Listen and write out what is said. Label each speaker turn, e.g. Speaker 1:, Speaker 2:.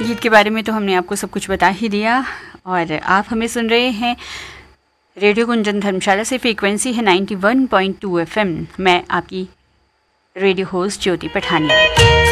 Speaker 1: गीत के बारे में तो हमने आपको सब कुछ बता ही दिया और आप हमें सुन रहे हैं रेडियो गुंजन धर्मशाला से। फ्रीक्वेंसी है 91.2 FM। मैं आपकी रेडियो होस्ट ज्योति पठानिया।